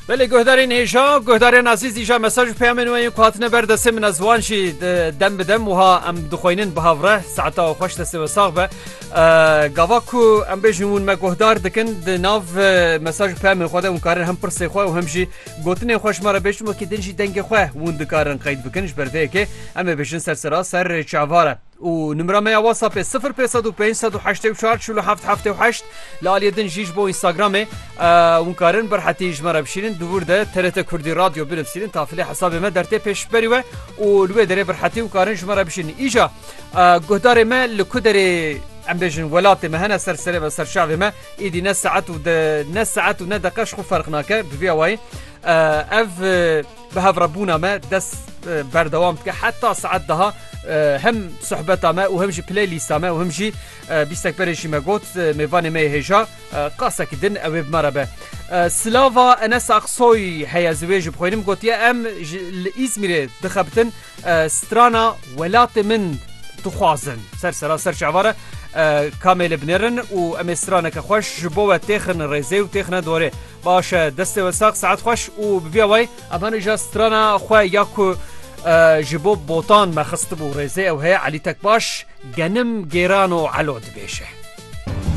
بله گهدارین هیجا گهدارین عزیز ایجا مساج پیامن و کواتنه بردسته من از وانشی دم بدم و ها ام دخوینن به هفره ساعتا و خوش دسته و ساق به گاواکو ام بجمون ما گهدار دکن د ناف مساج پیامن خدا اون کارن هم پرسه خو و همجی گوتنه خوش مره بشم که دنجی دنگ خو اون دکارن قید بکنش برده که ام بجن سرسرا سر چاواره و نمره ما واتساپ 0584 لالیدن جیج بو اینستاگرام اون کارن بر حتی جمره بشینن دور ده ترت کردی رادیو بنفسین تافلی حساب ما درته پیش بری و لو دره بر حتی و کارن جمره بشین ایجا گهدار ما لکدری ام بجن ولات مهنا سرسره و سرشاوه ما ایدی نه ساعت و نه دقیقه خو فرق ناکه بیا وای اف به ربونا ما دست بردوام که حتی ساعت ده هم صحبت ما و همجی پلی لیست ما و همجی بیستک برشی ما گوت میوان ما هجا قاسه کدن او بمربه سلاوا انا ساقصوی هيا زواج بخوینم گوت یا ام الازمیر دخبتن سترانا ولات من تخوازن سر شعواره کامل بنرن و ام سترانا که خوش جبو تخن رزه و تخن دوره باشه دست و ساق ساعت خوش و بیا وای امان جا سترانا خو یاکو جبو بوطان ما خست بو رزه او هي علي تك باش جنم جيرانو علود بيشه